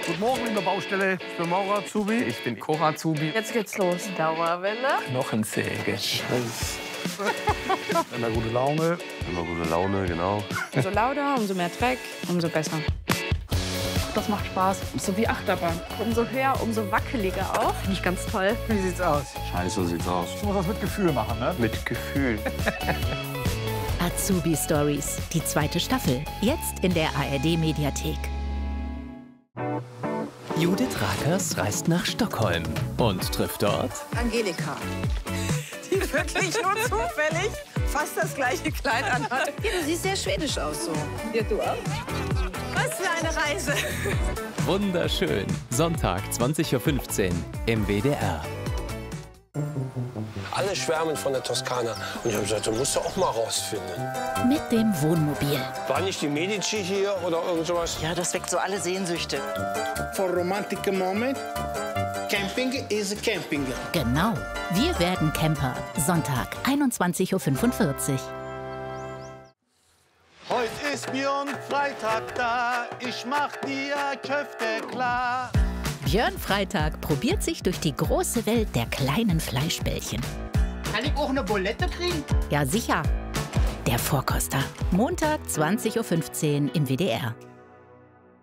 Guten Morgen in der Baustelle. Ich bin Maurer Azubi. Ich bin Koch-Azubi. Jetzt geht's los. Dauerwelle. Knochensäge. Immer gute Laune. Immer gute Laune, genau. Umso lauter, umso mehr Dreck, umso besser. Das macht Spaß. So wie Achterbahn. Umso höher, umso wackeliger auch. Finde ich ganz toll. Wie sieht's aus? Scheiße sieht's aus. Ich muss das mit Gefühl machen, ne? Mit Gefühl. Azubi Stories, die zweite Staffel. Jetzt in der ARD-Mediathek. Judith Rakers reist nach Stockholm und trifft dort Angelika, die wirklich nur zufällig fast das gleiche Kleid anhat. Ja, du siehst sehr schwedisch aus so. Ja, du auch. Was für eine Reise. Wunderschön. Sonntag, 20:15 Uhr im WDR. Alle schwärmen von der Toskana. Und ich habe gesagt, du musst du auch mal rausfinden. Mit dem Wohnmobil. War nicht die Medici hier oder irgend sowas? Ja, das weckt so alle Sehnsüchte. For romantic moment, camping is camping. Genau. Wir werden Camper. Sonntag, 21:45 Uhr. Heute ist Björn Freitag da. Ich mach dir Köfte klar. Björn Freitag probiert sich durch die große Welt der kleinen Fleischbällchen. Kann ich auch eine Bulette kriegen? Ja, sicher. Der Vorkoster. Montag, 20:15 Uhr im WDR.